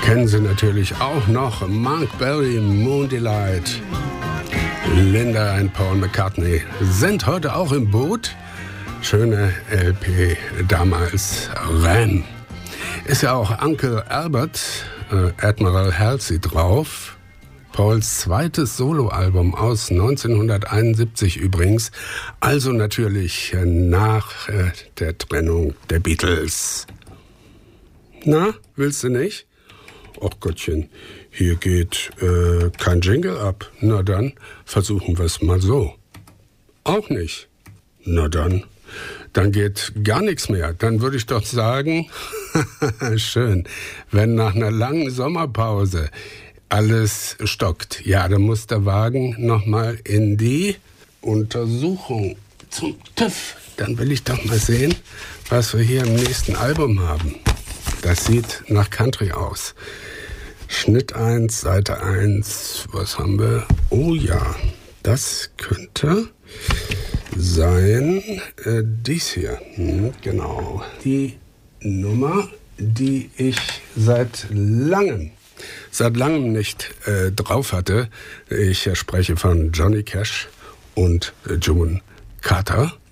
Kennen Sie natürlich auch noch Mark Berry, Moon Delight. Linda und Paul McCartney sind heute auch im Boot. Schöne LP damals, Ram. Ist ja auch Uncle Albert, Admiral Halsey drauf. Pauls zweites Soloalbum aus 1971 übrigens. Also natürlich nach der Trennung der Beatles. Na, willst du nicht? Ach Gottchen, hier geht kein Jingle ab. Na dann, versuchen wir es mal so. Auch nicht. Na dann geht gar nichts mehr. Dann würde ich doch sagen, schön, wenn nach einer langen Sommerpause alles stockt. Ja, dann muss der Wagen nochmal in die Untersuchung zum TÜV. Dann will ich doch mal sehen, was wir hier im nächsten Album haben. Das sieht nach Country aus. Schnitt 1, Seite 1, was haben wir? Oh ja, das könnte sein dies hier. Genau, die Nummer, die ich seit langem nicht drauf hatte. Ich spreche von Johnny Cash und June Carter.